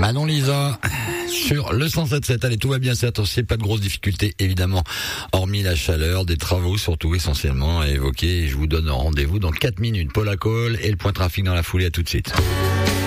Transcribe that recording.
Manon Lisa sur le 107.7. Allez, tout va bien, c'est attention, pas de grosses difficultés évidemment, hormis la chaleur, des travaux surtout essentiellement à évoquer. Je vous donne rendez-vous dans 4 minutes. Paul Acol et le point trafic dans la foulée, à tout de suite.